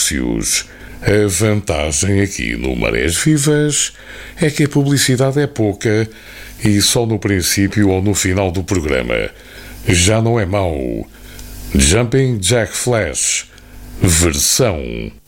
anúncios. A vantagem aqui no Marés Vivas é que a publicidade é pouca e só no princípio ou no final do programa. Já não é mau. Jumping Jack Flash, versão